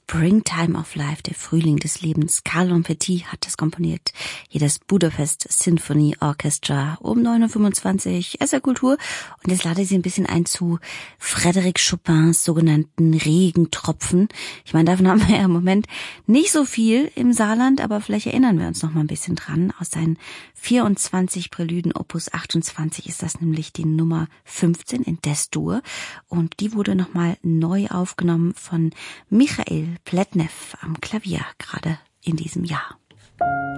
Springtime of Life, der Frühling des Lebens. Karl Lampetit hat das komponiert. Hier das Budapest Symphony Orchestra um 9.25 Uhr, SR Kultur. Und jetzt lade ich Sie ein bisschen ein zu Frédéric Chopins sogenannten Regentropfen. Ich meine, davon haben wir ja im Moment nicht so viel im Saarland, aber vielleicht erinnern wir uns noch mal ein bisschen dran. Aus seinen 24 Prälyden Opus 28 ist das nämlich die Nummer 15 in Des-Dur. Und die wurde nochmal neu aufgenommen von Michael Pletnev am Klavier, gerade in diesem Jahr.